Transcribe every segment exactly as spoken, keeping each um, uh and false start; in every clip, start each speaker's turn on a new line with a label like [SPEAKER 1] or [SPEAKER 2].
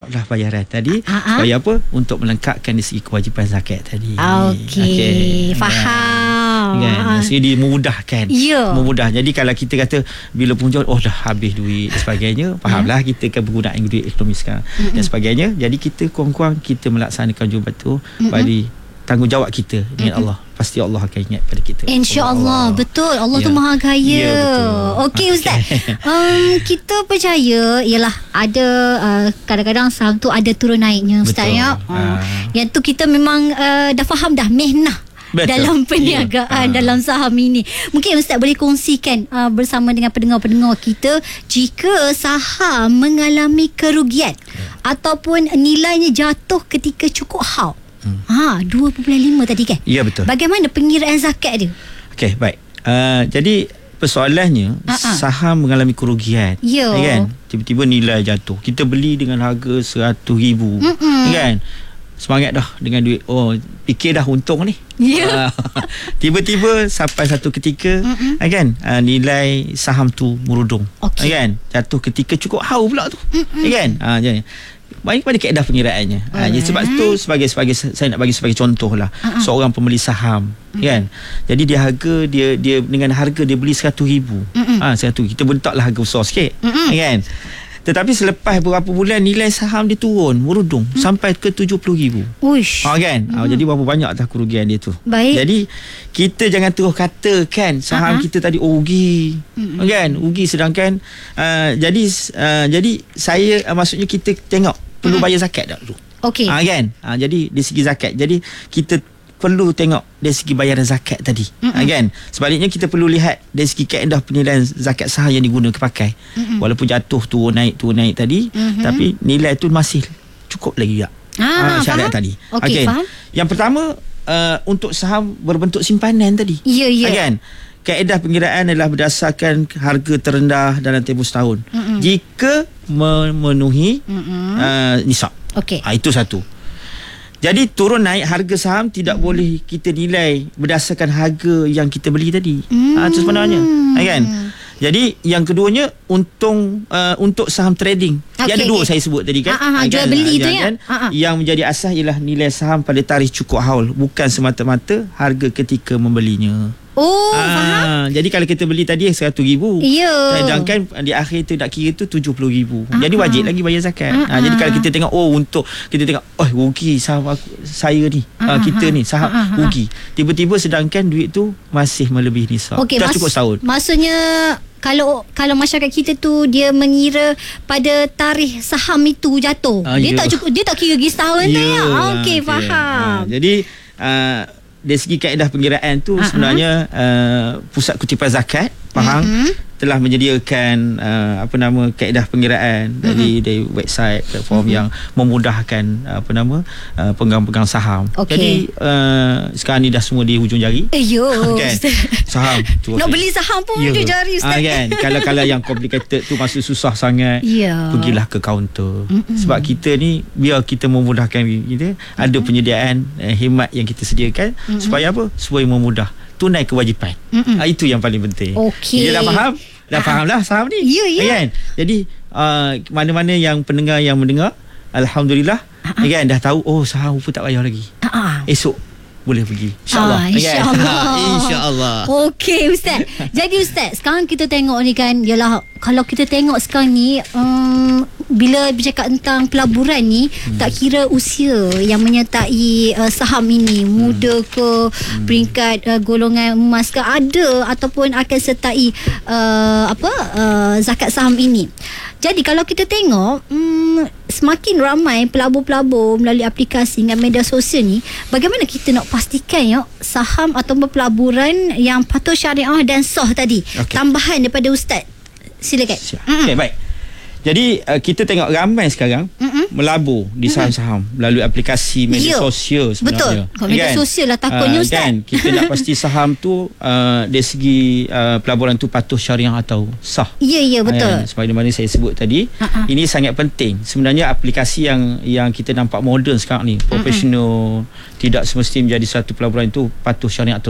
[SPEAKER 1] lah bayaran tadi. Uh-huh. Supaya apa? Untuk melengkapkan dari segi kewajipan zakat tadi.
[SPEAKER 2] Okey, okay. Faham.
[SPEAKER 1] Kan? Jadi dia memudahkan.
[SPEAKER 2] Yeah.
[SPEAKER 1] Memudah. Jadi kalau kita kata bila punjau, oh dah habis duit dan sebagainya, fahamlah kita kan penggunaan duit ekonomi sekarang mm-hmm. dan sebagainya. Jadi kita kurang-kurang kita melaksanakan jubat tu mm-hmm. bagi tanggungjawab kita dengan mm-hmm. Allah. Pasti Allah akan ingat pada kita.
[SPEAKER 2] InsyaAllah. Betul. Allah ya. tu maha kaya.
[SPEAKER 1] Ya,
[SPEAKER 2] Okey Ustaz. um, kita percaya ialah ada uh, kadang-kadang saham tu ada turun naiknya Ustaz ya. Uh, yang tu kita memang uh, dah faham dah mehnah. Betul. Dalam perniagaan ya. dalam saham ini. Mungkin Ustaz boleh kongsikan uh, bersama dengan pendengar-pendengar kita, jika saham mengalami kerugian ya. ataupun nilainya jatuh ketika cukup haul. Hmm. Ha, dua perpuluhan lima tadi kan?
[SPEAKER 1] Ya, betul.
[SPEAKER 2] Bagaimana pengiraan zakat dia?
[SPEAKER 1] Okey, baik. Uh, jadi persoalannya uh-uh. saham mengalami kerugian. Ya. Kan? Tiba-tiba nilai jatuh. Kita beli dengan harga seratus ribu. Mm-mm. Kan? Semangat dah dengan duit. Oh, fikir dah untung ni. Ya. Uh, tiba-tiba sampai satu ketika uh, kan uh, nilai saham tu merudum. Okay. Kan? Jatuh ketika cukup haul pula tu. Mm-mm. Kan? Ah uh, jadi baik pada kaedah pengiraannya. Uh, jadi sebab tu sebagai sebagai saya nak bagi sebagai contoh lah. Uh-uh. Seorang pembeli saham, uh-uh. kan. Jadi dia harga dia dia dengan harga dia beli seratus ribu. Uh-uh. Ah ha, seratus. Kita bentaklah harga besar sikit. Uh-uh. Kan. Tetapi selepas beberapa bulan nilai saham dia turun, merudum uh-huh. sampai ke tujuh puluh ribu. Uish. Ha, kan. Uh-huh. Ha, jadi berapa banyak dah kerugian dia tu. Baik. Jadi kita jangan terus katakan saham uh-huh. kita tadi oh, rugi. Uh-huh. Kan? Rugi sedangkan uh, jadi uh, jadi saya uh, maksudnya kita tengok perlu bayar zakat tak dulu. Okey. Ha, kan? Ha, jadi dari segi zakat. Jadi kita perlu tengok dari segi bayaran zakat tadi. Ha, kan? Sebaliknya kita perlu lihat dari segi kaedah penilaian zakat saham yang digunakan pakai. Mm-mm. Walaupun jatuh turun naik turun naik tadi, mm-hmm. tapi nilai tu masih cukup lagi tak? Ah, ha, syarat tadi. Okey, okay. Faham. Yang pertama uh, untuk saham berbentuk simpanan tadi. Ya, ya. Ha, kan? Kaedah pengiraan adalah berdasarkan harga terendah dalam tempoh setahun. Mm-mm. Jika memenuhi uh, nisab. Okey. Ha, itu satu. Jadi turun naik harga saham tidak mm. boleh kita nilai berdasarkan harga yang kita beli tadi. Mm. Ha, itu sebenarnya. Ha, kan? Jadi yang keduanya untung uh, untuk saham trading. Okay, yang ada dua okay. saya sebut tadi kan.
[SPEAKER 2] Ha, ha, jual kan? beli tu ya. Kan? Ha, ha.
[SPEAKER 1] Yang menjadi asas ialah nilai saham pada tarikh cukup haul, bukan semata-mata harga ketika membelinya. Oh, ah, faham. Jadi kalau kita beli tadi seratus ribu, yeah. sedangkan di akhir tu nak kira tu tujuh puluh ribu. Uh-huh. Jadi wajib lagi bayar zakat. Uh-huh. Ah, jadi kalau kita tengok oh untuk kita tengok oh rugi saham aku, saya ni, uh-huh. ah, kita ni saham uh-huh. rugi. Tiba-tiba sedangkan duit tu masih melebihi nisab. Okay, dah mas- cukup setahun. Maksudnya kalau kalau masyarakat kita tu dia mengira pada tarikh saham itu jatuh. Ah, dia yeah. tak cukup, dia tak kira lagi setahun yeah. dah ya. Okey, okay, faham. Ah, jadi uh, dari segi kaedah pengiraan tu uh-huh. sebenarnya uh, Pusat Kutipan Zakat Pahang uh-huh. telah menyediakan uh, apa nama kaedah pengiraan uh-huh. dari dari website platform uh-huh. yang memudahkan uh, apa nama uh, pegang-pegang saham. Okay. Jadi uh, sekarang ni dah semua di hujung jari. Ayo kan? Saham tu. Nak beli saham pun hujung jari Ustaz. Ha, kan? Kalau-kalau yang complicated tu masih susah sangat, yeah. pergilah ke kaunter. Uh-huh. Sebab kita ni biar kita memudahkan kita, uh-huh. ada penyediaan uh, khidmat yang kita sediakan uh-huh. supaya apa? Supaya memudah tunai kewajipan. Uh-uh. Itu yang paling penting. Okey. Dia dah faham? Dah uh-huh. faham lah saham ni. Ya, ya. Kan? Jadi uh, mana-mana yang pendengar yang mendengar, alhamdulillah, uh-huh. kan dah tahu oh saham pun tak payah lagi. Uh-huh. Esok boleh pergi. InsyaAllah. Ah, InsyaAllah. Kan? InsyaAllah. Okey Ustaz. Jadi Ustaz, sekarang kita tengok ni kan, yalah kalau kita tengok sekarang ni um, bila bercakap tentang pelaburan ni, hmm. tak kira usia yang menyertai uh, saham ini, muda ke, hmm. peringkat uh, golongan emas ke, ada ataupun akan sertai uh, apa uh, zakat saham ini. Jadi kalau kita tengok hmm, semakin ramai pelabur-pelabur melalui aplikasi dengan media sosial ni, bagaimana kita nak pastikan ya saham ataupun pelaburan yang patuh syariah dan sah tadi. Okay. Tambahan daripada Ustaz, silakan. Okey, baik. Jadi uh, kita tengok ramai sekarang Mm-mm. melabur di saham-saham melalui aplikasi media yeah. sosial sebenarnya. Betul. Media kan? Sosial lah takutnya uh, Ustaz. Kan? Kita nak pasti saham tu uh, dari segi uh, pelaburan tu patuh syariah atau sah. Ya, yeah, ya, yeah, betul. Uh, seperti mana saya sebut tadi, uh-huh. ini sangat penting. Sebenarnya aplikasi yang yang kita nampak moden sekarang ni, profesional, uh-huh. tidak semestinya menjadi satu pelaburan itu patuh syariah atau sah.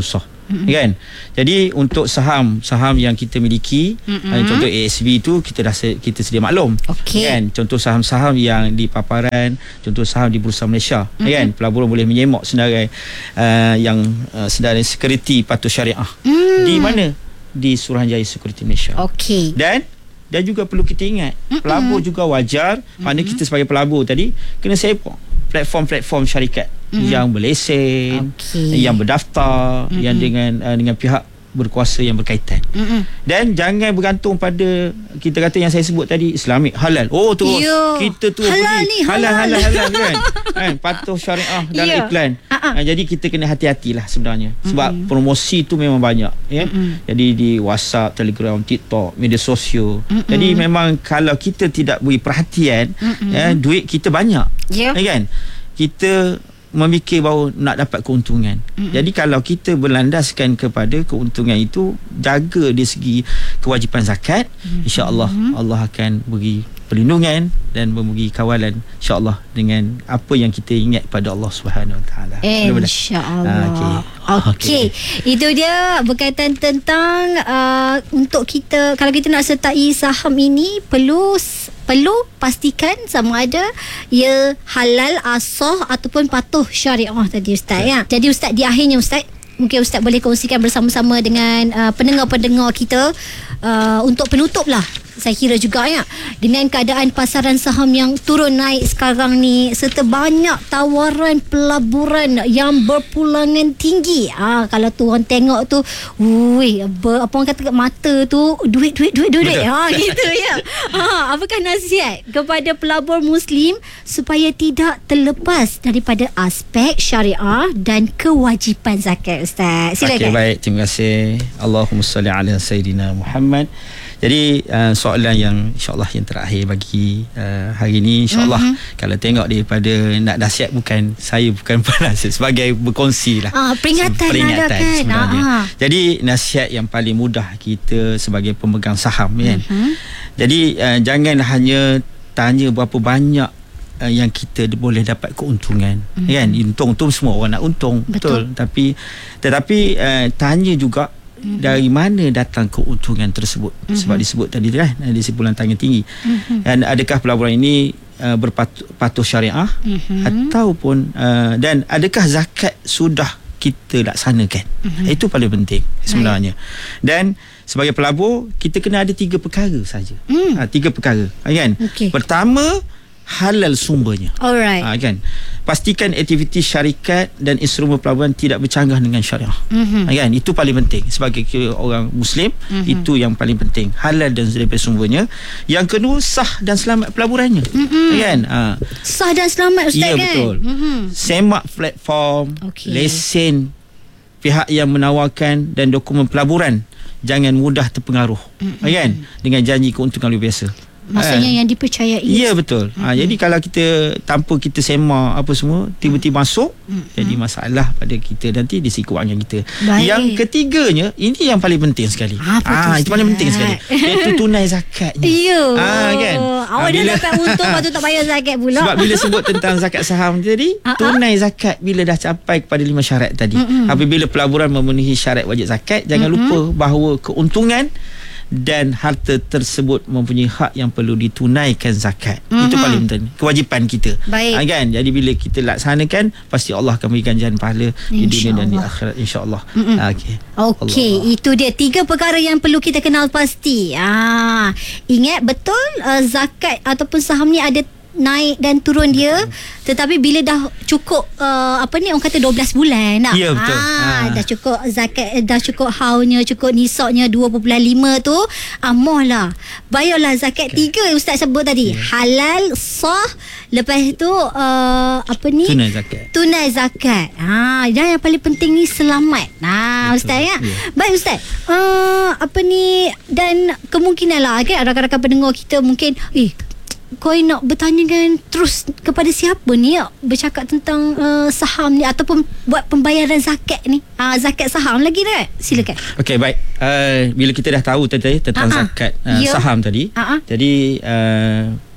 [SPEAKER 1] mm-hmm. kan. Jadi untuk saham saham yang kita miliki, mm-hmm. contoh A S B tu kita dah kita sedia maklum,
[SPEAKER 2] okay.
[SPEAKER 1] kan. Contoh saham-saham yang di paparan, contoh saham di Bursa Malaysia, mm-hmm. kan. Pelaburan boleh menyemak senarai uh, yang uh, senarai security patuh syariah. Mm. Di mana? Di Suruhanjaya Security Malaysia.
[SPEAKER 2] Okey.
[SPEAKER 1] Dan dan juga perlu kita ingat, mm-hmm. pelabur juga wajar, mm-hmm. maknanya kita sebagai pelabur tadi kena sepak platform-platform syarikat mm-hmm. yang berlesen, okay. yang berdaftar, mm-hmm. yang dengan uh, dengan pihak berkuasa yang berkaitan. Mm-hmm. Dan jangan bergantung pada kita kata yang saya sebut tadi Islamic halal. Oh terus Yo, kita tu
[SPEAKER 2] halal ni halal
[SPEAKER 1] halal halal, halal kan. Kan patuh syariah dalam Yo. iklan. Uh-huh. Uh, jadi kita kena hati-hatilah sebenarnya sebab mm-hmm. promosi tu memang banyak ya. Mm-hmm. Jadi di WhatsApp, Telegram, TikTok, media sosial. Mm-hmm. Jadi memang kalau kita tidak beri perhatian, mm-hmm. ya, duit kita banyak. Yeah. Ya kan? Kita memikir bahawa nak dapat keuntungan. Mm-hmm. Jadi kalau kita berlandaskan kepada keuntungan itu, jaga dari segi kewajipan zakat, mm-hmm. insya-Allah Allah akan beri perlindungan dan memberi kawalan insya-Allah dengan apa yang kita ingat pada Allah Subhanahu Wa Taala.
[SPEAKER 2] Insya-Allah. Okey. Okey. Okay. Itu dia berkaitan tentang uh, untuk kita kalau kita nak sertai saham ini perlu perlu pastikan sama ada ia halal, asah ataupun patuh syariah tadi Ustaz ya. Jadi Ustaz di akhirnya Ustaz mungkin Ustaz boleh kongsikan bersama-sama dengan uh, pendengar-pendengar kita uh, untuk penutup lah saya kira juga ya, dengan keadaan pasaran saham yang turun naik sekarang ni serta banyak tawaran pelaburan yang berpulangan tinggi. Ah, kalau tu orang tengok tu, wui, apa orang kata kat mata tu duit duit duit duit. duit. Ha gitu ya. Ha, apakah nasihat kepada pelabur muslim supaya tidak terlepas daripada aspek syariah dan kewajipan zakat Ustaz? Silakan.
[SPEAKER 1] Okey, baik, terima kasih. Allahumma salli ala sayyidina Muhammad. Jadi uh, soalan yang insyaAllah yang terakhir bagi uh, hari ini insyaAllah, mm-hmm. kalau tengok daripada nak nasihat, bukan saya bukan penasihat, sebagai berkongsi lah,
[SPEAKER 2] ah, peringatan,
[SPEAKER 1] peringatan kan? sebenarnya.
[SPEAKER 2] Ah.
[SPEAKER 1] Jadi nasihat yang paling mudah kita sebagai pemegang saham, kan. Mm-hmm. Jadi uh, jangan hanya tanya berapa banyak uh, yang kita boleh dapat keuntungan, mm-hmm. kan. Untung tu semua orang nak untung, betul, betul. Tapi tetapi uh, tanya juga Mm-hmm. dari mana datang keuntungan tersebut, mm-hmm. sebab disebut tadi kan di simpulan tangan tinggi, mm-hmm. dan adakah pelaburan ini uh, berpatuh syariah, mm-hmm. ataupun uh, dan adakah zakat sudah kita laksanakan, mm-hmm. itu paling penting sebenarnya. Right. Dan sebagai pelabur kita kena ada tiga perkara saja, mm. ha, tiga perkara kan. Okay. Pertama, halal sumbernya.
[SPEAKER 2] Alright.
[SPEAKER 1] Ha, kan. Pastikan aktiviti syarikat dan instrumen pelaburan tidak bercanggah dengan syariah. Mm-hmm. Ha, kan. Itu paling penting sebagai orang muslim, mm-hmm. itu yang paling penting. Halal dan daripada sumbernya. Yang kedua, sah dan selamat pelaburannya. Mm-hmm. Ha, kan. Ha.
[SPEAKER 2] Sah dan selamat Ustaz,
[SPEAKER 1] ya,
[SPEAKER 2] kan?
[SPEAKER 1] Ya, betul. Mm-hmm. Semak platform, okay. lesen pihak yang menawarkan dan dokumen pelaburan. Jangan mudah terpengaruh, mm-hmm. ha, kan, dengan janji keuntungan luar biasa.
[SPEAKER 2] Maksudnya ha. yang dipercayai.
[SPEAKER 1] Ya, betul. Ha, mm-hmm. Jadi kalau kita tanpa kita semak apa semua, tiba-tiba masuk, mm-hmm. jadi masalah pada kita nanti di segi kewangan kita. Baik. Yang ketiganya, ini yang paling penting sekali.
[SPEAKER 2] Apa
[SPEAKER 1] ha, itu paling penting sekali. Iaitu tunai zakatnya.
[SPEAKER 2] Ya.
[SPEAKER 1] Ha, kan?
[SPEAKER 2] Awak ha, dah dapat untung, lepas tu tak bayar zakat pula.
[SPEAKER 1] Sebab bila sebut tentang zakat saham tadi, tunai zakat bila dah capai kepada lima syarat tadi. Mm-hmm. Apabila pelaburan memenuhi syarat wajib zakat, jangan mm-hmm. lupa bahawa keuntungan dan harta tersebut mempunyai hak yang perlu ditunaikan zakat. Mm-hmm. Itu paling penting, kewajipan kita.
[SPEAKER 2] Baik.
[SPEAKER 1] Ha, kan? Jadi bila kita laksanakan, pasti Allah akan berikan jalan pahala di dunia dan di akhirat, insya-Allah. Mm-hmm. Ha, okey.
[SPEAKER 2] Okey, itu dia tiga perkara yang perlu kita kenal pasti. Ah, ingat betul uh, zakat ataupun saham ni ada naik dan turun dia, tetapi bila dah cukup uh, apa ni orang kata dua belas bulan nak,
[SPEAKER 1] ya, betul.
[SPEAKER 2] Ah,
[SPEAKER 1] ha.
[SPEAKER 2] dah cukup zakat, dah cukup haulnya, cukup nisabnya dua perpuluhan lima tu, amohlah bayarlah zakat. Okay. Tiga Ustaz sebut tadi, yeah. halal, sah, lepas tu uh, apa ni,
[SPEAKER 1] tunai zakat.
[SPEAKER 2] Tunai zakat. Ha, dan yang paling penting ni selamat. Nah, Ustaz ya. Yeah. Baik Ustaz. Uh, apa ni, dan kemungkinan lah kan rakan-rakan pendengar kita mungkin eh kau nak bertanya kan terus kepada siapa ni ya, bercakap tentang uh, saham ni ataupun buat pembayaran zakat ni, uh, zakat saham lagi dah. Silakan.
[SPEAKER 1] Okey, baik. Uh, bila kita dah tahu tadi tentang uh-huh. zakat uh, yeah. saham tadi, uh-huh. jadi uh,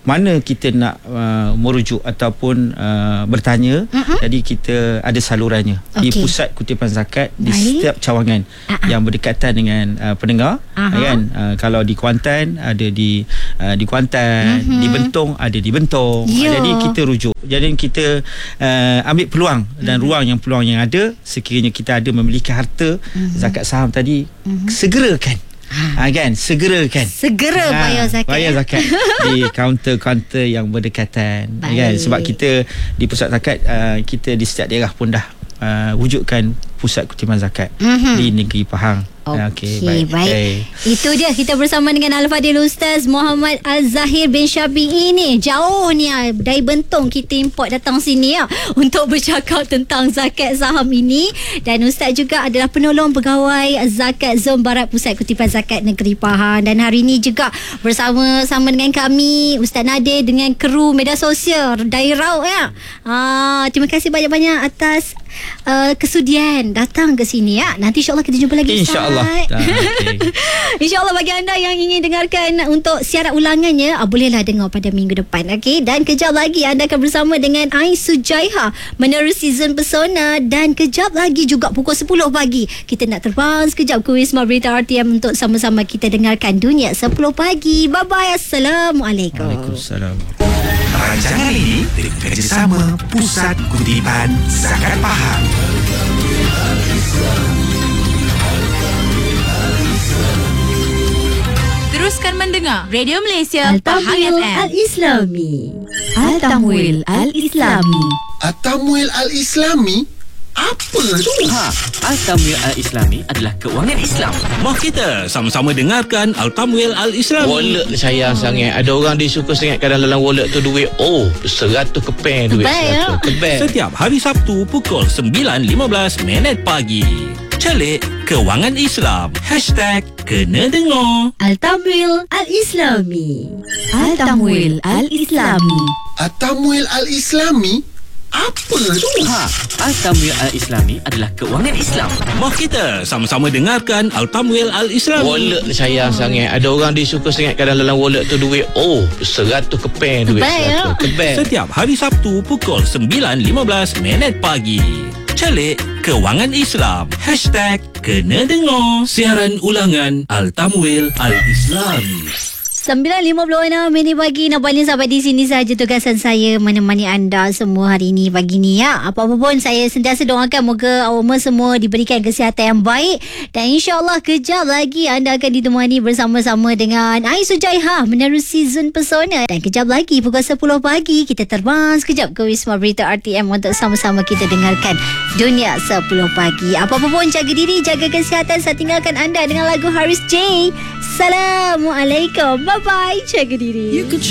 [SPEAKER 1] mana kita nak uh, merujuk ataupun uh, bertanya, uh-huh. jadi kita ada salurannya okay. di pusat kutipan zakat di Baik. setiap cawangan uh-huh. yang berdekatan dengan uh, pendengar uh-huh. kan. Uh, kalau di Kuantan ada di uh, di Kuantan, uh-huh. di Bentong ada di Bentong. Uh, jadi kita rujuk. Jadi kita uh, ambil peluang dan uh-huh. ruang yang peluang yang ada sekiranya kita ada memiliki harta uh-huh. zakat saham tadi, uh-huh. segerakan. Ha, kan segera kan
[SPEAKER 2] segera ha, bayar zakat
[SPEAKER 1] bayar zakat di kaunter-kaunter yang berdekatan. Baik. Kan sebab kita di pusat zakat uh, kita di setiap daerah pun dah uh, wujudkan pusat kutipan zakat mm-hmm. di negeri Pahang.
[SPEAKER 2] Okey, okay, baik. baik. Okay. Itu dia, kita bersama dengan Al-Fadhil Ustaz Muhammad Al-Zahir bin Syafi'i ni. Jauh ni dari Bentong kita import datang sini ya, untuk bercakap tentang zakat saham ini. Dan Ustaz juga adalah penolong pegawai Zakat Zon Barat Pusat Kutipan Zakat Negeri Pahang. Dan hari ini juga bersama-sama dengan kami Ustaz Nadir dengan kru media sosial dari Rauk ya. Ah, terima kasih banyak-banyak atas uh, kesudian datang ke sini ya. Nanti insya-Allah kita jumpa lagi.
[SPEAKER 1] InsyaAllah. Okay.
[SPEAKER 2] InsyaAllah bagi anda yang ingin dengarkan untuk siaran ulangannya, ah, bolehlah dengar pada minggu depan. Okay? Dan kejap lagi anda akan bersama dengan Ais Sujaiha menerusi Season Pesona. Dan kejap lagi juga pukul sepuluh pagi kita nak terbang sekejap ke Wisma Berita R T M untuk sama-sama kita dengarkan Dunia sepuluh pagi. Bye bye. Assalamualaikum.
[SPEAKER 1] Waalaikumsalam.
[SPEAKER 3] Rancangan ini bekerjasama Pusat Kutipan Zakat Pahang.
[SPEAKER 4] Teruskan mendengar Radio Malaysia
[SPEAKER 2] Al-Tamwil Al-Islami. Al-Tamwil Al-Islami.
[SPEAKER 3] Al-Tamwil Al-Islami? Apa tu?
[SPEAKER 5] Ha, Al-Tamwil Al-Islami adalah keuangan Islam.
[SPEAKER 6] Mari kita sama-sama dengarkan Al-Tamwil Al-Islami.
[SPEAKER 7] Wallet ni sayang sangat. Ada orang dia suka sangat kadang dalam wallet tu duit. Oh, seratus keping duit.
[SPEAKER 2] Kebel,
[SPEAKER 7] seratus kebel.
[SPEAKER 6] Setiap hari Sabtu pukul sembilan lima belas minit pagi. Celik Kewangan Islam. Hashtag Kena Dengar.
[SPEAKER 2] Al-Tamwil Al-Islami. Al-Tamwil Al-Islami.
[SPEAKER 3] Al-Tamwil Al-Islami? Apa tu?
[SPEAKER 5] Ha, Al-Tamwil Al-Islami adalah keuangan Islam.
[SPEAKER 6] Mari kita sama-sama dengarkan Al-Tamwil Al-Islami.
[SPEAKER 7] Wallet ni sayang sangat. Ada orang dia suka sangat kadang dalam wallet tu duit. Oh, seratus keping duit.
[SPEAKER 2] Kebel,
[SPEAKER 7] seratus kebel.
[SPEAKER 6] Setiap hari Sabtu pukul sembilan lima belas minit pagi. Celik Kewangan Islam. Hashtag Kena Dengar. Siaran ulangan Al-Tamwil Al-Islami.
[SPEAKER 2] sembilan lima puluh enam minit pagi. Nampaknya sampai di sini sahaja tugasan saya menemani anda semua hari ini pagi ni ya. Apa-apa pun saya sentiasa doakan moga awak semua diberikan kesihatan yang baik. Dan insyaAllah kejap lagi anda akan ditemani bersama-sama dengan Ais Sujaiha menerusi Season Pesona. Dan kejap lagi pukul sepuluh pagi kita terbang sekejap ke Wisma Berita R T M untuk sama-sama kita dengarkan Dunia sepuluh pagi. Apa-apa pun jaga diri, jaga kesihatan. Saya tinggalkan anda dengan lagu Haris J. Assalamualaikum. Bye-bye. Jaga diri.